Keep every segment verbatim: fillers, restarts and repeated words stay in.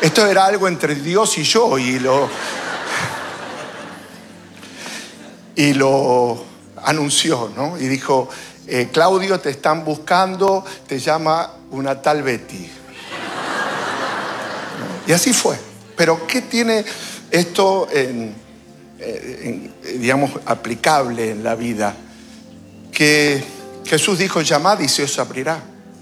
Esto era algo entre Dios y yo, y lo, y lo anunció, ¿no? Y dijo, eh, Claudio, te están buscando, te llama una tal Betty. Y así fue. Pero ¿qué tiene esto en, en, digamos, aplicable en la vida? Que Jesús dijo, llamad y se os abrirá.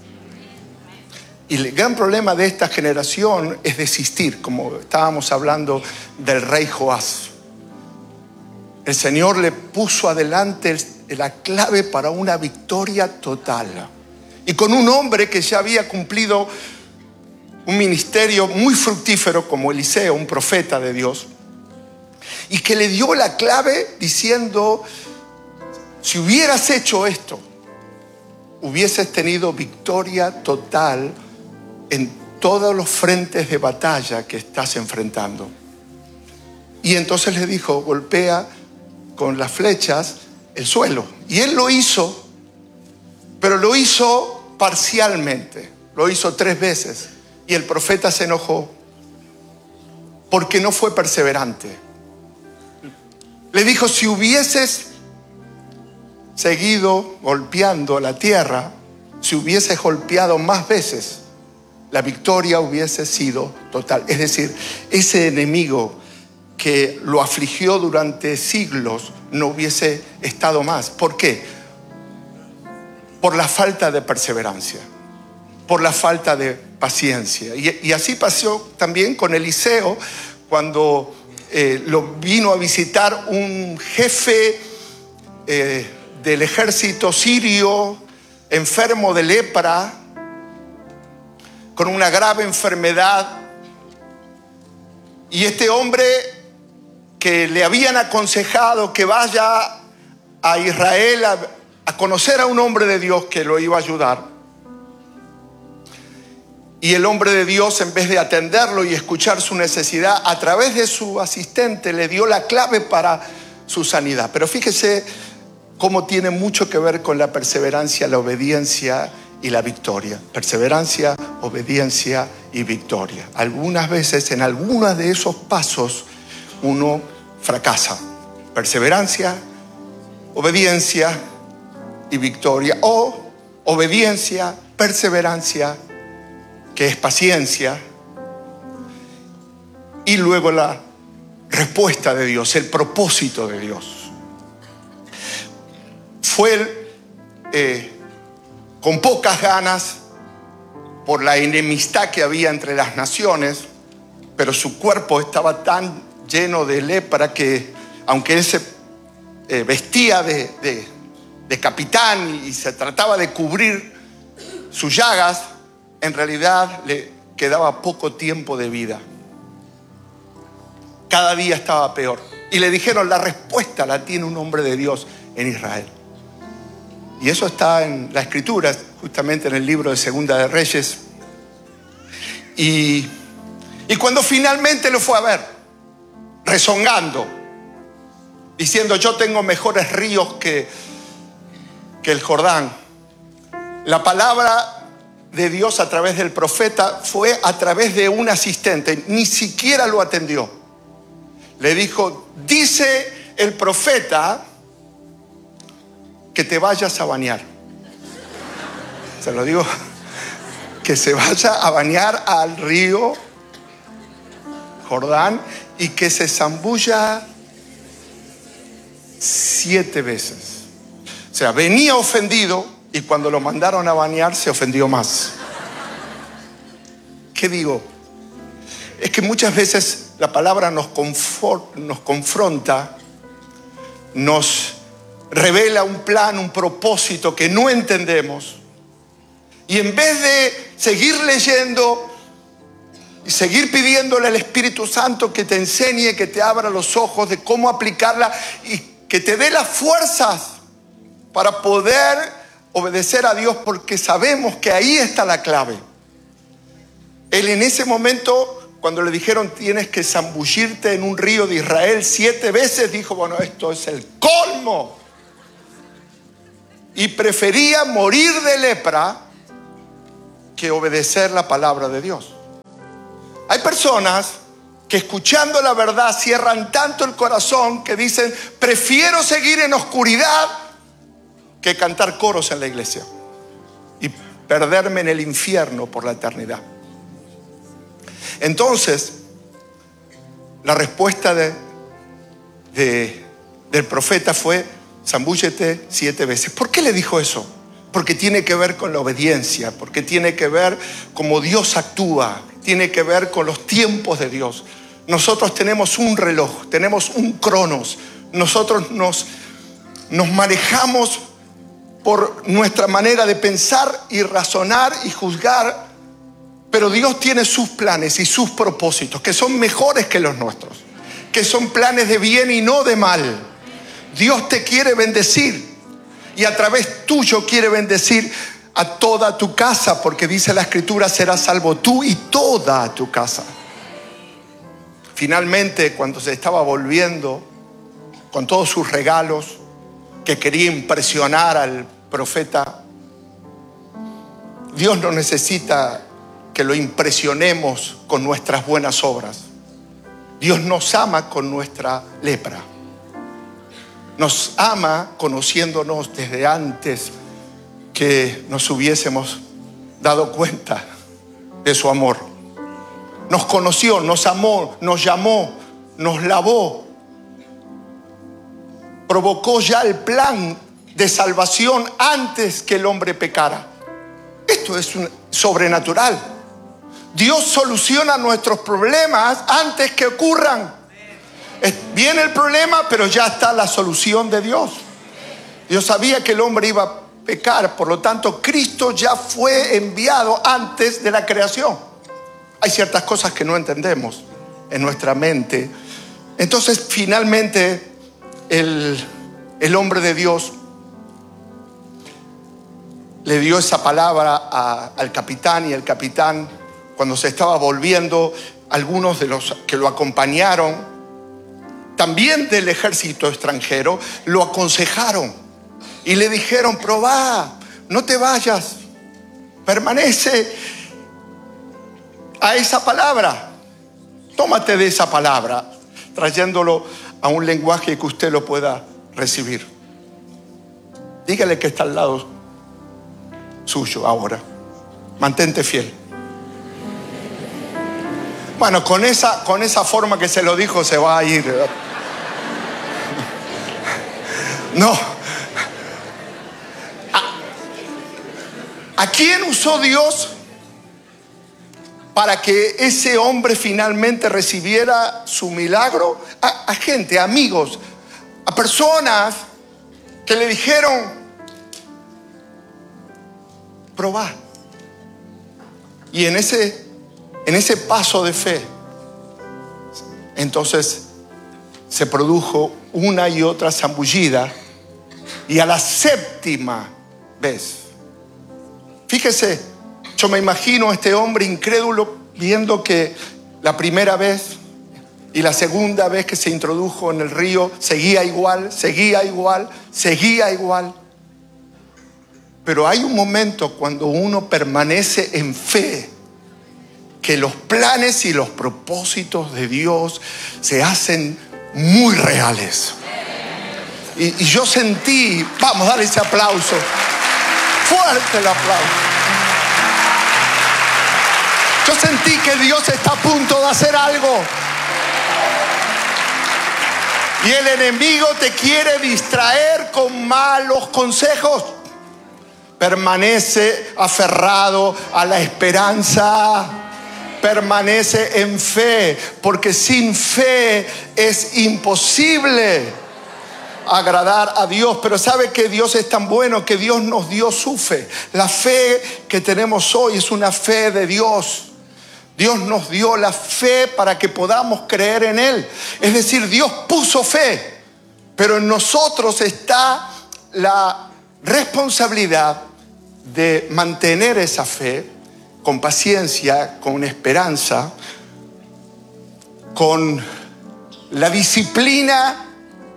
Y el gran problema de esta generación es desistir, como estábamos hablando del rey Joás. El Señor le puso adelante la clave para una victoria total. Y con un hombre que ya había cumplido un ministerio muy fructífero como Eliseo, un profeta de Dios, y que le dio la clave diciendo, si hubieras hecho esto, hubieses tenido victoria total en todos los frentes de batalla que estás enfrentando. Y entonces le dijo, golpea con las flechas el suelo. Y él lo hizo, pero lo hizo parcialmente. Lo hizo tres veces. Y el profeta se enojó porque no fue perseverante. Le dijo, si hubieses seguido golpeando la tierra, si hubieses golpeado más veces, la victoria hubiese sido total. Es decir, ese enemigo que lo afligió durante siglos no hubiese estado más. ¿Por qué? Por la falta de perseverancia, por la falta de paciencia. Y, y así pasó también con Eliseo, cuando eh, lo vino a visitar un jefe eh, del ejército sirio, enfermo de lepra, con una grave enfermedad. Y este hombre, que le habían aconsejado que vaya a Israel a, a conocer a un hombre de Dios que lo iba a ayudar, y el hombre de Dios, en vez de atenderlo y escuchar su necesidad, a través de su asistente le dio la clave para su sanidad. Pero fíjese cómo tiene mucho que ver con la perseverancia, la obediencia y la victoria. Perseverancia, obediencia y victoria. Algunas veces, en algunos de esos pasos, uno fracasa. Perseverancia, obediencia y victoria. O obediencia, perseverancia, que es paciencia, y luego la respuesta de Dios, el propósito de Dios. Fue eh, con pocas ganas por la enemistad que había entre las naciones, pero su cuerpo estaba tan lleno de lepra que, aunque él se eh, vestía de, de, de capitán y se trataba de cubrir sus llagas, en realidad le quedaba poco tiempo de vida. Cada día estaba peor. Y le dijeron, la respuesta la tiene un hombre de Dios en Israel. Y eso está en la Escritura, justamente en el libro de Segunda de Reyes. Y, y cuando finalmente lo fue a ver, rezongando, diciendo, yo tengo mejores ríos que, que el Jordán. La palabra de Dios a través del profeta fue a través de un asistente. Ni siquiera lo atendió. Le dijo, dice el profeta que te vayas a bañar. Se lo digo, que se vaya a bañar al río Jordán y que se zambulla siete veces. O sea, venía ofendido y cuando lo mandaron a bañar se ofendió más. ¿Qué digo? Es que muchas veces la palabra nos, confort, nos confronta, nos revela un plan, un propósito que no entendemos. Y en vez de seguir leyendo y seguir pidiéndole al Espíritu Santo que te enseñe, que te abra los ojos de cómo aplicarla y que te dé las fuerzas para poder obedecer a Dios, porque sabemos que ahí está la clave. Él en ese momento, cuando le dijeron tienes que zambullirte en un río de Israel siete veces, dijo, bueno, esto es el colmo. Y prefería morir de lepra que obedecer la palabra de Dios. Hay personas que escuchando la verdad cierran tanto el corazón que dicen, prefiero seguir en oscuridad que cantar coros en la iglesia y perderme en el infierno por la eternidad. Entonces, la respuesta de, de, del profeta fue, zambúllete siete veces. ¿Por qué le dijo eso? Porque tiene que ver con la obediencia, porque tiene que ver cómo Dios actúa, tiene que ver con los tiempos de Dios. Nosotros tenemos un reloj, tenemos un cronos. Nosotros nos, nos manejamos por nuestra manera de pensar y razonar y juzgar, pero Dios tiene sus planes y sus propósitos que son mejores que los nuestros, que son planes de bien y no de mal. Dios te quiere bendecir y a través tuyo quiere bendecir a toda tu casa, porque dice la Escritura, serás salvo tú y toda tu casa. Finalmente, cuando se estaba volviendo con todos sus regalos, que quería impresionar al profeta, Dios no necesita que lo impresionemos con nuestras buenas obras. Dios nos ama con nuestra lepra. Nos ama conociéndonos desde antes que nos hubiésemos dado cuenta de su amor. Nos conoció, nos amó, nos llamó, nos lavó. Provocó ya el plan de salvación antes que el hombre pecara. Esto es un sobrenatural. Dios soluciona nuestros problemas antes que ocurran. Viene el problema, pero ya está la solución de Dios. Dios sabía que el hombre iba a pecar, por lo tanto Cristo ya fue enviado antes de la creación. Hay ciertas cosas que no entendemos en nuestra mente. Entonces finalmente el, el hombre de Dios le dio esa palabra a, al capitán, y el capitán, cuando se estaba volviendo, algunos de los que lo acompañaron, también del ejército extranjero, lo aconsejaron y le dijeron, probá, no te vayas, permanece a esa palabra, tómate de esa palabra, trayéndolo a un lenguaje que usted lo pueda recibir. Dígale que está al lado suyo ahora, mantente fiel. Bueno, con esa, con esa forma que se lo dijo se va a ir. No. ¿A, ¿A quién usó Dios para que ese hombre finalmente recibiera su milagro? A, a gente, a amigos, a personas que le dijeron, probá. Y en ese, en ese paso de fe, entonces se produjo una y otra zambullida, y a la séptima vez, fíjese, yo me imagino a este hombre incrédulo viendo que la primera vez y la segunda vez que se introdujo en el río seguía igual, seguía igual, seguía igual. Pero hay un momento cuando uno permanece en fe, que los planes y los propósitos de Dios se hacen muy reales. Y, y yo sentí, vamos a dar ese aplauso, fuerte el aplauso. Yo sentí que Dios está a punto de hacer algo. Y el enemigo te quiere distraer con malos consejos. Permanece aferrado a la esperanza. Permanece en fe, porque sin fe es imposible agradar a Dios. Pero sabe que Dios es tan bueno que Dios nos dio su fe. La fe que tenemos hoy es una fe de Dios. Dios nos dio la fe para que podamos creer en Él. Es decir, Dios puso fe, pero en nosotros está la responsabilidad de mantener esa fe con paciencia, con esperanza, con la disciplina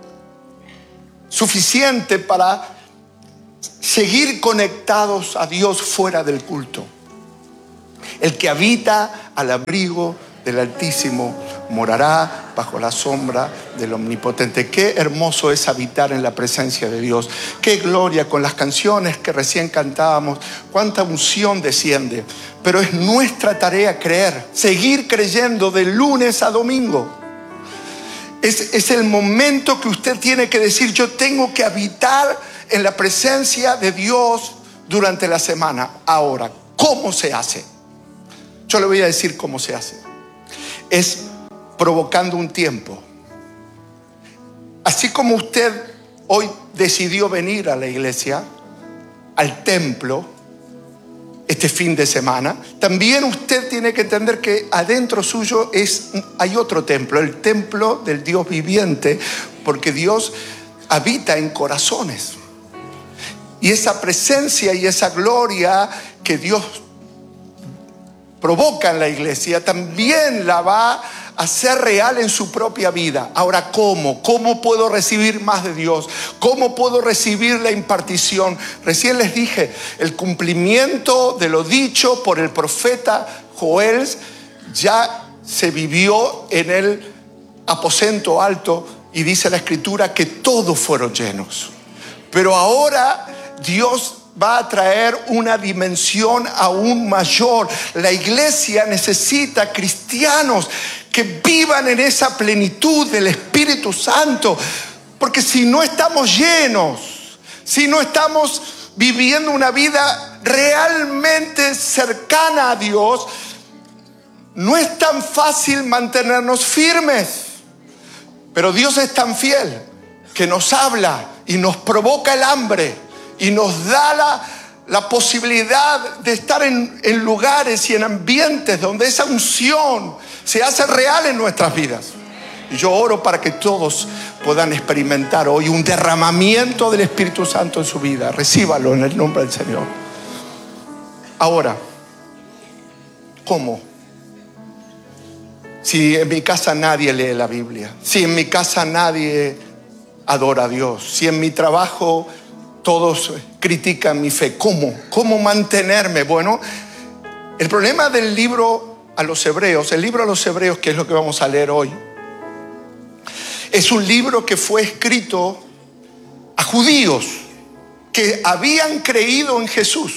suficiente para seguir conectados a Dios fuera del culto. El que habita al abrigo del Altísimo morará bajo la sombra del Omnipotente. Qué hermoso es habitar en la presencia de Dios. Qué gloria con las canciones que recién cantábamos. Cuánta unción desciende. Pero es nuestra tarea creer, seguir creyendo de lunes a domingo. Es, es el momento que usted tiene que decir: yo tengo que habitar en la presencia de Dios durante la semana. Ahora, ¿cómo se hace? Yo le voy a decir cómo se hace. Es provocando un tiempo. Así como usted hoy decidió venir a la iglesia, al templo, este fin de semana, también usted tiene que entender que adentro suyo es, hay otro templo, el templo del Dios viviente, porque Dios habita en corazones. Y esa presencia y esa gloria que Dios provoca en la iglesia, también la va a hacer real en su propia vida. Ahora, ¿cómo? ¿Cómo puedo recibir más de Dios? ¿Cómo puedo recibir la impartición? Recién les dije, el cumplimiento de lo dicho por el profeta Joel ya se vivió en el aposento alto, y dice la Escritura que todos fueron llenos. Pero ahora Dios va a traer una dimensión aún mayor. La iglesia necesita cristianos que vivan en esa plenitud del Espíritu Santo. Porque si no estamos llenos, si no estamos viviendo una vida realmente cercana a Dios, no es tan fácil mantenernos firmes. Pero Dios es tan fiel que nos habla y nos provoca el hambre y nos da la, la posibilidad de estar en, en lugares y en ambientes donde esa unción se hace real en nuestras vidas. Y yo oro para que todos puedan experimentar hoy un derramamiento del Espíritu Santo en su vida. Recíbalo en el nombre del Señor. Ahora, ¿cómo? Si en mi casa nadie lee la Biblia, si en mi casa nadie adora a Dios, si en mi trabajo todos critican mi fe, ¿cómo? ¿Cómo mantenerme? Bueno, el problema del libro a los Hebreos, el libro a los Hebreos, que es lo que vamos a leer hoy, es un libro que fue escrito a judíos que habían creído en Jesús,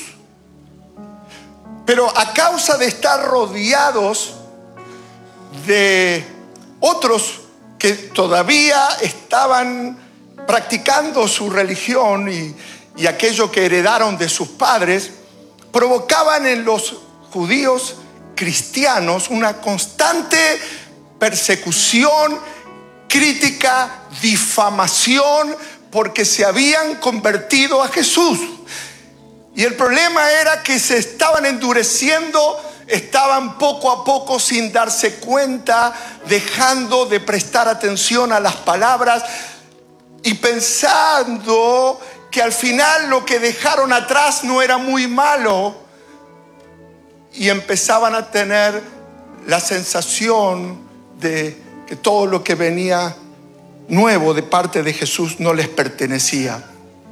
pero a causa de estar rodeados de otros que todavía estaban practicando su religión y, y aquello que heredaron de sus padres, provocaban en los judíos cristianos una constante persecución, crítica, difamación, porque se habían convertido a Jesús. Y el problema era que se estaban endureciendo, estaban poco a poco, sin darse cuenta, dejando de prestar atención a las palabras y pensando que al final lo que dejaron atrás no era muy malo, y empezaban a tener la sensación de que todo lo que venía nuevo de parte de Jesús no les pertenecía.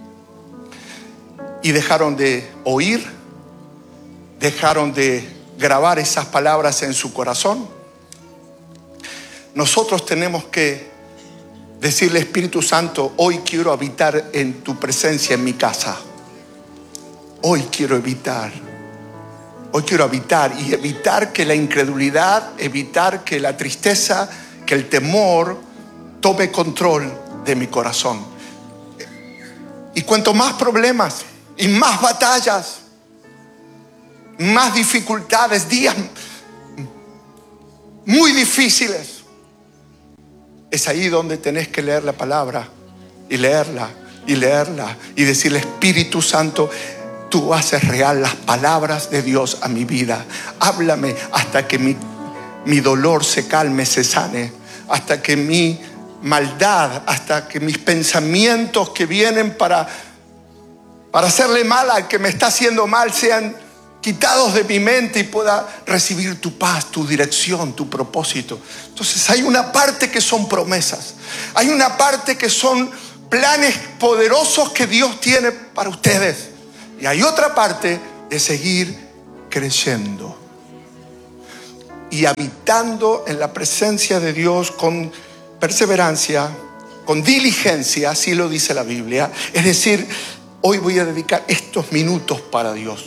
Y dejaron de oír, dejaron de grabar esas palabras en su corazón. Nosotros tenemos que decirle: Espíritu Santo, hoy quiero habitar en tu presencia en mi casa. Hoy quiero evitar, hoy quiero habitar y evitar que la incredulidad, evitar que la tristeza, que el temor tome control de mi corazón. Y cuanto más problemas y más batallas, más dificultades, días muy difíciles, es ahí donde tenés que leer la palabra y leerla y leerla y decirle: Espíritu Santo, tú haces real las palabras de Dios a mi vida. Háblame hasta que mi, mi dolor se calme, se sane, hasta que mi maldad, hasta que mis pensamientos que vienen para, para hacerle mal al que me está haciendo mal sean quitados de mi mente y pueda recibir tu paz, tu dirección, tu propósito. Entonces hay una parte que son promesas, hay una parte que son planes poderosos que Dios tiene para ustedes, y hay otra parte de seguir creyendo. y habitando en la presencia de Dios con perseverancia, con diligencia, así lo dice la Biblia. Es decir, hoy voy a dedicar estos minutos para Dios.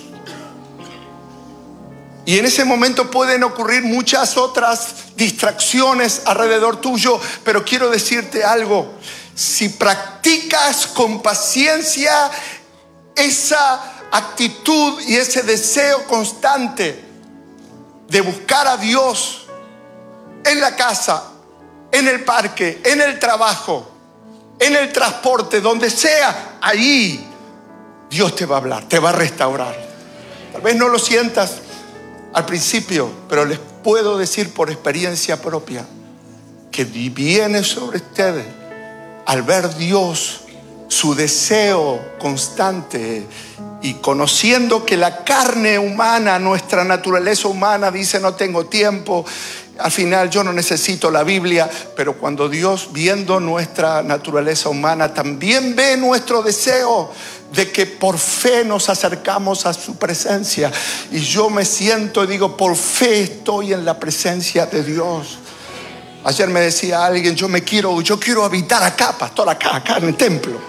Y en ese momento pueden ocurrir muchas otras distracciones alrededor tuyo, pero quiero decirte algo. Si practicas con paciencia esa actitud y ese deseo constante de buscar a Dios en la casa, en el parque, en el trabajo, en el transporte, donde sea, ahí Dios te va a hablar, te va a restaurar. Tal vez no lo sientas al principio, pero les puedo decir por experiencia propia que viene sobre ustedes al ver Dios, su deseo constante, y conociendo que la carne humana, nuestra naturaleza humana dice no tengo tiempo, al final yo no necesito la Biblia, pero cuando Dios, viendo nuestra naturaleza humana, también ve nuestro deseo de que por fe nos acercamos a su presencia, y yo me siento y digo, por fe estoy en la presencia de Dios. Ayer me decía alguien, yo me quiero, yo quiero habitar acá, pastor, acá, acá en el templo.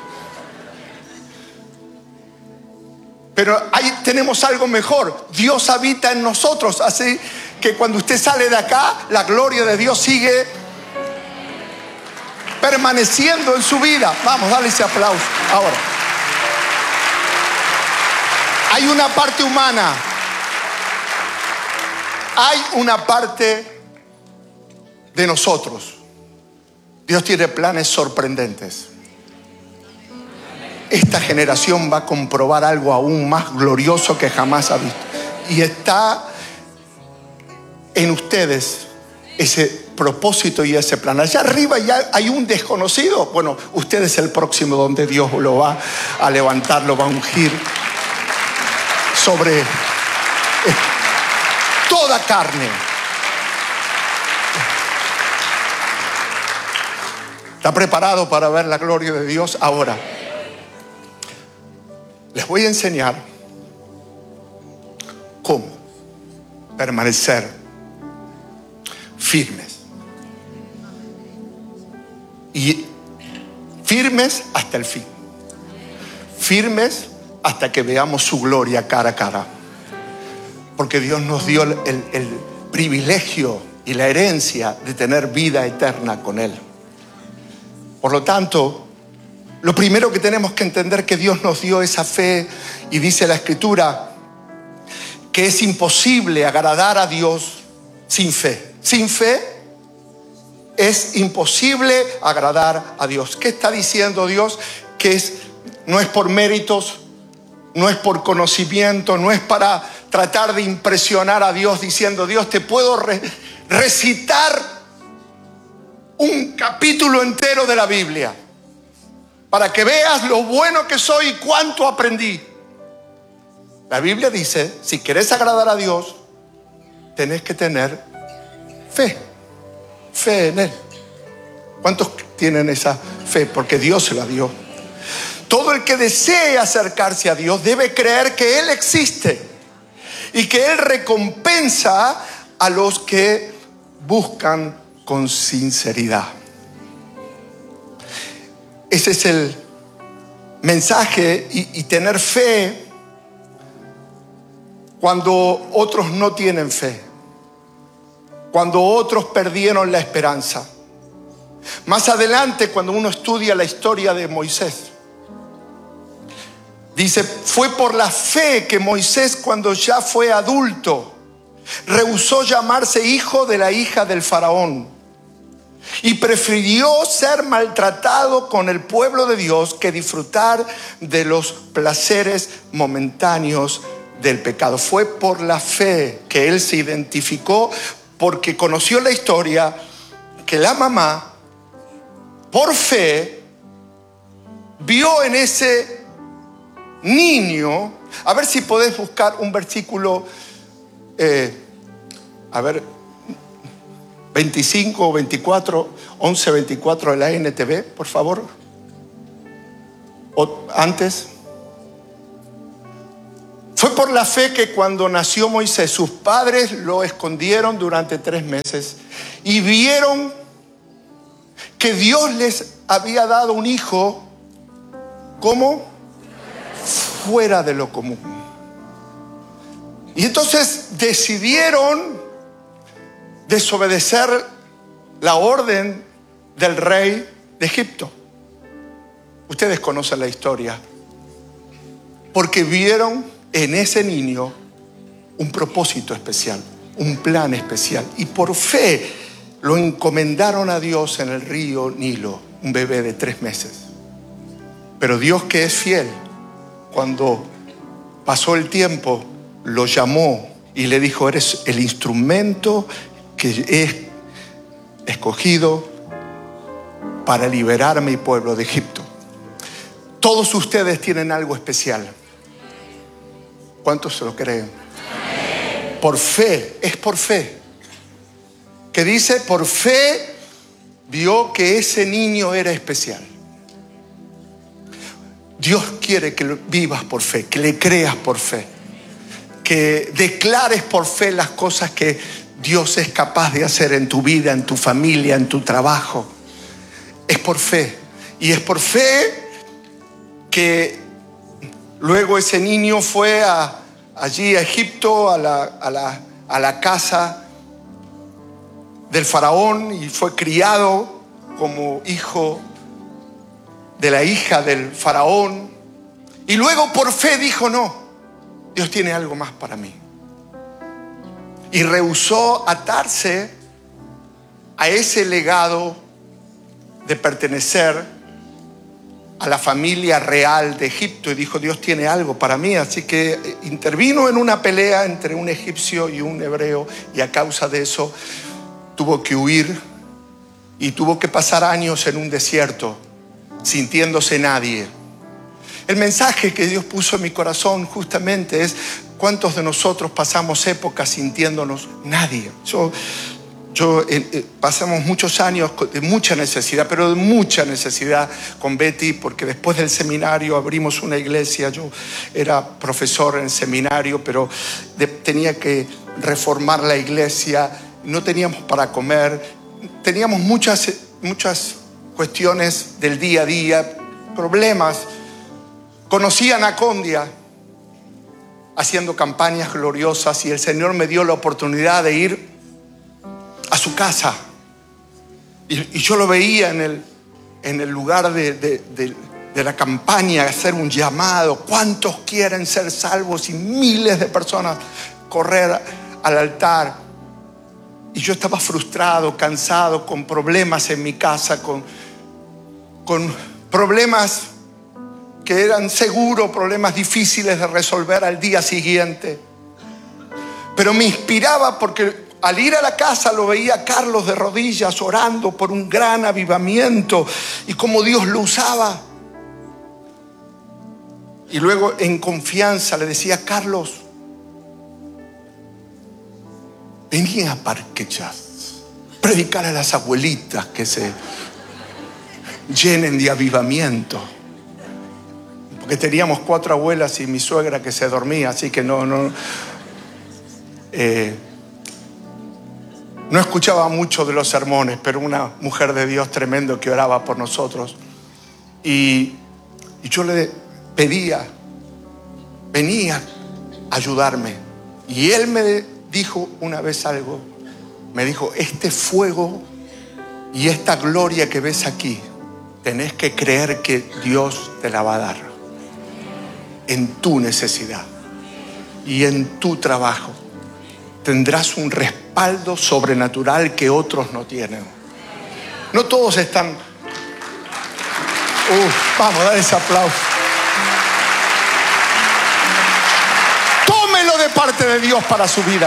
Pero ahí tenemos algo mejor. Dios habita en nosotros, así que cuando usted sale de acá, la gloria de Dios sigue permaneciendo en su vida. Vamos, dale ese aplauso. Ahora, hay una parte humana. Hay una parte de nosotros. Dios tiene planes sorprendentes. Esta generación va a comprobar algo aún más glorioso que jamás ha visto. Y está en ustedes ese propósito y ese plan. Allá arriba ya hay un desconocido. Bueno, usted es el próximo donde Dios lo va a levantar, lo va a ungir sobre toda carne. ¿Está preparado para ver la gloria de Dios? Ahora, les voy a enseñar cómo permanecer firmes. Y firmes hasta el fin. Firmes hasta que veamos su gloria cara a cara. Porque Dios nos dio el, el, el privilegio y la herencia de tener vida eterna con Él. Por lo tanto, lo primero que tenemos que entender es que Dios nos dio esa fe, y dice la Escritura que es imposible agradar a Dios sin fe. Sin fe es imposible agradar a Dios. ¿Qué está diciendo Dios? Que es, no es por méritos, no es por conocimiento, no es para tratar de impresionar a Dios diciendo, Dios, te puedo re- recitar un capítulo entero de la Biblia para que veas lo bueno que soy y cuánto aprendí. La Biblia dice, si querés agradar a Dios, tenés que tener fe. Fe en Él. ¿Cuántos tienen esa fe? Porque Dios se la dio. Todo el que desee acercarse a Dios debe creer que Él existe y que Él recompensa a los que buscan con sinceridad. Ese es el mensaje, y, y tener fe cuando otros no tienen fe, cuando otros perdieron la esperanza. Más adelante, cuando uno estudia la historia de Moisés, dice, fue por la fe que Moisés, cuando ya fue adulto, rehusó llamarse hijo de la hija del faraón y prefirió ser maltratado con el pueblo de Dios que disfrutar de los placeres momentáneos del pecado. Fue por la fe que él se identificó, porque conoció la historia que la mamá, por fe, vio en ese niño. A ver si podés buscar un versículo, eh, a ver, veinticinco o veinticuatro, once veinticuatro de la N T V, por favor. O antes. Fue por la fe que cuando nació Moisés, sus padres lo escondieron durante tres meses y vieron que Dios les había dado un hijo como fuera de lo común. Y entonces decidieron desobedecer la orden del rey de Egipto. Ustedes conocen la historia. Porque vieron en ese niño un propósito especial, un plan especial. Y por fe lo encomendaron a Dios en el río Nilo, un bebé de tres meses. Pero Dios, que es fiel, cuando pasó el tiempo, lo llamó y le dijo: eres el instrumento que he escogido para liberar a mi pueblo de Egipto. Todos ustedes tienen algo especial. ¿Cuántos se lo creen? Amén. Por fe, es por fe. Que dice, por fe vio que ese niño era especial. Dios quiere que vivas por fe, que le creas por fe, que declares por fe las cosas que Dios es capaz de hacer en tu vida, en tu familia, en tu trabajo. Es por fe. Y es por fe que luego ese niño fue a, allí a Egipto, a la, a, la, a la casa del faraón, y fue criado como hijo de la hija del faraón. Y luego por fe dijo: no, Dios tiene algo más para mí. Y rehusó atarse a ese legado de pertenecer a la familia real de Egipto, y dijo: Dios tiene algo para mí. Así que intervino en una pelea entre un egipcio y un hebreo, y a causa de eso tuvo que huir y tuvo que pasar años en un desierto sintiéndose nadie. El mensaje que Dios puso en mi corazón justamente es: ¿cuántos de nosotros pasamos épocas sintiéndonos nadie? Yo Yo, eh, eh, pasamos muchos años de mucha necesidad, pero de mucha necesidad con Betty, porque después del seminario abrimos una iglesia. Yo era profesor en el seminario, pero de, tenía que reformar la iglesia, no teníamos para comer, teníamos muchas, muchas cuestiones del día a día, problemas. Conocí a Anacondia haciendo campañas gloriosas, y el Señor me dio la oportunidad de ir a su casa, y, y yo lo veía en el, en el lugar de, de, de, de la campaña, hacer un llamado: ¿cuántos quieren ser salvos? Y miles de personas correr al altar. Y yo estaba frustrado, cansado, con problemas en mi casa, con, con problemas que eran seguros, problemas difíciles de resolver al día siguiente. Pero me inspiraba porque al ir a la casa lo veía a Carlos de rodillas orando por un gran avivamiento y cómo Dios lo usaba. Y luego en confianza le decía: Carlos, vení a Parque Chas, predicar a las abuelitas que se llenen de avivamiento. Porque teníamos cuatro abuelas y mi suegra que se dormía, así que no... no eh, No escuchaba mucho de los sermones, pero una mujer de Dios tremendo que oraba por nosotros. Y, y yo le pedía, venía a ayudarme. Y él me dijo una vez algo. Me dijo: este fuego y esta gloria que ves aquí, tenés que creer que Dios te la va a dar en tu necesidad y en tu trabajo. Tendrás un respaldo sobrenatural que otros no tienen. No todos están... Uh, vamos a dar ese aplauso. Tómelo de parte de Dios para su vida.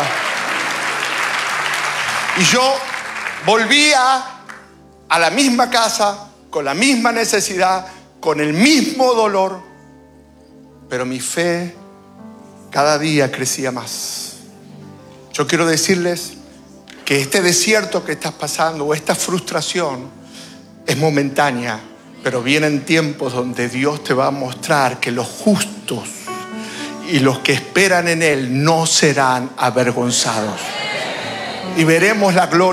Y yo volvía a la misma casa, con la misma necesidad, con el mismo dolor, pero mi fe cada día crecía más. Yo quiero decirles que este desierto que estás pasando, o esta frustración, es momentánea, pero vienen tiempos donde Dios te va a mostrar que los justos y los que esperan en Él no serán avergonzados. Y veremos la gloria